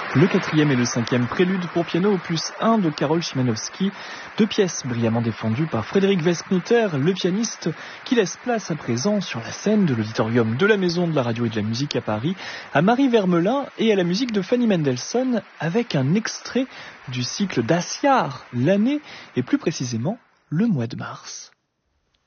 Le 4e et le 5e prélude pour piano opus 1 de Karol Szymanowski, 2 pièces brillamment défendues par Frédéric Westknotter, le pianiste, qui laisse place à présent sur la scène de l'auditorium de la Maison de la Radio et de la Musique à Paris, à Marie Vermelin et à la musique de Fanny Mendelssohn, avec un extrait du cycle Das Jahr, l'année, et plus précisément le mois de mars.